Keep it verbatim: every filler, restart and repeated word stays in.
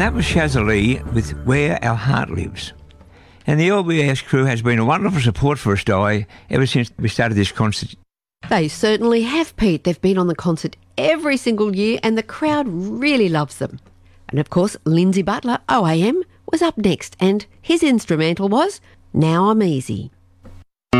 And that was Shazza Lee with Where Our Heart Lives. And the L B S crew has been a wonderful support for us, Di, ever since we started this concert. They certainly have, Pete. They've been on the concert every single year and the crowd really loves them. And of course, Lindsay Butler, O A M, was up next and his instrumental was Now I'm Easy.